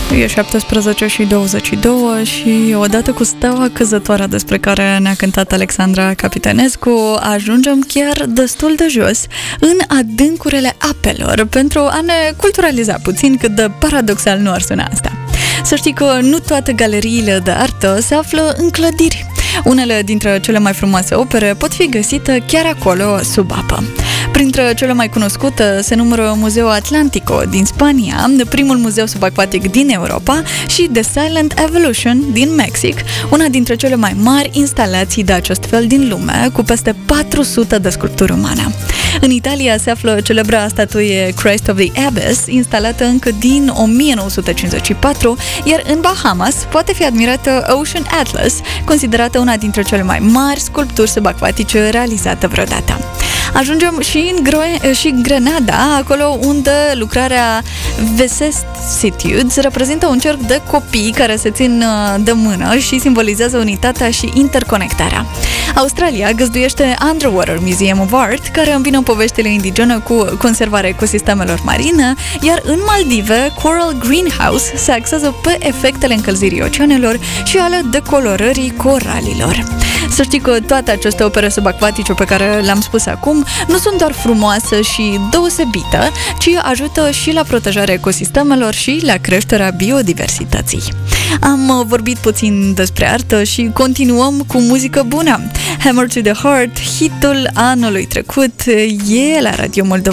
E 17:22 și odată cu steaua căzătoare despre care ne-a cântat Alexandra Capitanescu, ajungem chiar destul de jos, în adâncurile apelor, pentru a ne culturaliza puțin cât de paradoxal nu ar suna asta. Să știi că nu toate galeriile de artă se află în clădiri. Unele dintre cele mai frumoase opere pot fi găsite chiar acolo, sub apă. Printre cele mai cunoscute se numără Muzeul Atlantico din Spania, primul muzeu subacvatic din Europa, și The Silent Evolution din Mexic, una dintre cele mai mari instalații de acest fel din lume, cu peste 400 de sculpturi umane. În Italia se află celebra statuie Christ of the Abyss, instalată încă din 1954, iar în Bahamas poate fi admirată Ocean Atlas, considerată una dintre cele mai mari sculpturi subacvatice realizate vreodată. Ajungem și în Grenada, acolo unde lucrarea Vicissitudes reprezintă un cerc de copii care se țin de mână și simbolizează unitatea și interconectarea. Australia găzduiește Underwater Museum of Art, care îmbină poveștile indigene cu conservarea ecosistemelor marine, iar în Maldive, Coral Greenhouse se axează pe efectele încălzirii oceanelor și ale decolorării coralilor. Să știi că toate aceste opere subacvatice pe care le-am spus acum nu sunt doar frumoase și deosebite, ci ajută și la protejarea ecosistemelor și la creșterea biodiversității. Am vorbit puțin despre artă și continuăm cu muzică bună. Hammer to the Heart, hitul anului trecut, e la Radio Moldova.